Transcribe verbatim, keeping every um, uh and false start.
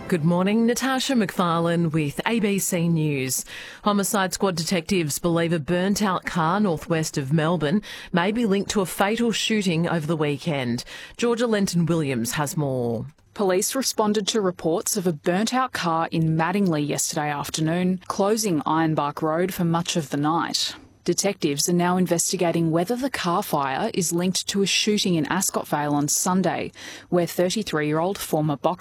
Good morning, Natasha McFarlane with A B C News. Homicide Squad detectives believe a burnt-out car northwest of Melbourne may be linked to a fatal shooting over the weekend. Georgia Lenton-Williams has more. Police responded to reports of a burnt-out car in Mattingley yesterday afternoon, closing Ironbark Road for much of the night. Detectives are now investigating whether the car fire is linked to a shooting in Ascot Vale on Sunday, where thirty-three-year-old former boxer